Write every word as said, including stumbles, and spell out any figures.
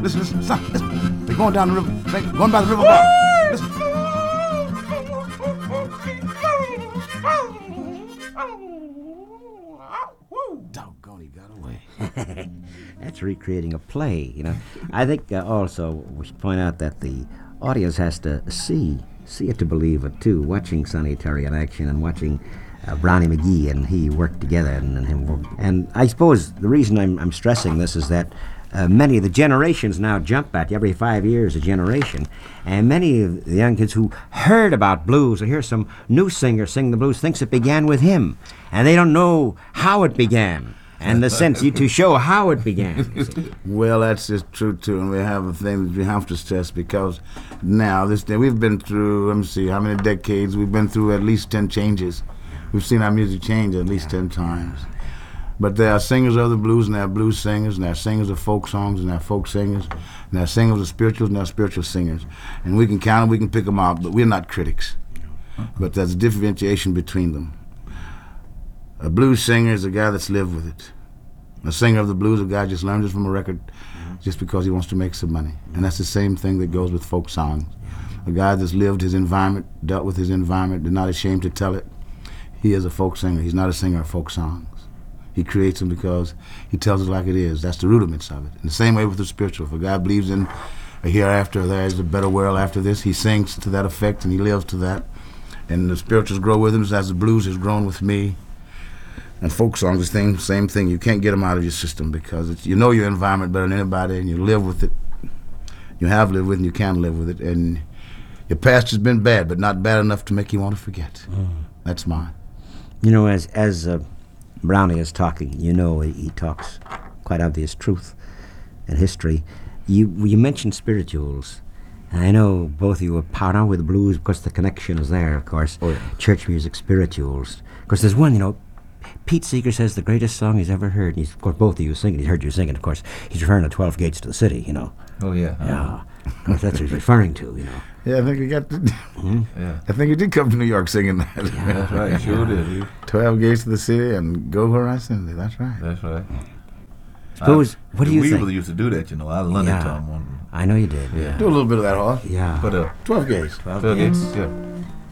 Listen, listen, stop, listen. They're going down the river. They're going by the river bar. Listen. Doggone, he got away. That's recreating a play, you know. I think uh, also we should point out that the audience has to see, see it to believe it too. Watching Sonny Terry in action and watching uh, Brownie McGhee and he work together, and, and him work. And I suppose the reason I'm, I'm stressing this is that uh, many of the generations now jump at you every five years a generation, and many of the young kids who heard about blues or hear some new singer sing the blues thinks it began with him, and they don't know how it began. And the sense you to show how it began. Well, that's just true too, and we have a thing that we have to stress because now this day we've been through. Let me see how many decades we've been through. At least ten changes. We've seen our music change at least ten times. But there are singers of the blues, and there are blues singers, and there are singers of folk songs, and there are folk singers, and there are singers of spirituals, and there are spiritual singers. And we can count them, we can pick them out, but we're not critics. But there's a differentiation between them. A blues singer is a guy that's lived with it. A singer of the blues, a guy just learned it from a record just because he wants to make some money. And that's the same thing that goes with folk songs. A guy that's lived his environment, dealt with his environment, and not ashamed to tell it. He is a folk singer. He's not a singer of folk songs. He creates them because he tells it like it is. That's the rudiments of it. In the same way with the spiritual. If a guy believes in a hereafter, there is a better world after this, he sings to that effect and he lives to that. And the spirituals grow with him as the blues has grown with me. And folk songs, the same, same thing. You can't get them out of your system because it's, you know your environment better than anybody, and you live with it. You have lived with it, and you can live with it. And your past has been bad, but not bad enough to make you want to forget. Mm. That's mine. You know, as as uh, Brownie is talking, you know he, he talks quite obvious truth and history. You you mentioned spirituals. I know both of you are part on with the blues because the connection is there, of course. Oh, yeah. Church music, spirituals. Because there's one, you know, Pete Seeger says the greatest song he's ever heard. He's, of course, both of you singing. He's heard you singing, of course. He's referring to twelve Gates to the City, you know. Oh, yeah. Yeah. Of course, that's what he's referring to, you know. Yeah, I think he got. To, mm-hmm. Yeah. I think he did come to New York singing that. Yeah, that's right. He sure did. He, Twelve Gates to the City and Go Where I Send Thee. That's right. That's right. Suppose. I, what do you we think? We really used to do that, you know. I learned yeah. it to him one. I know you did. Yeah. Do a little bit of that, Hoss. Yeah. But uh, twelve Gates. twelve Gates. Yeah.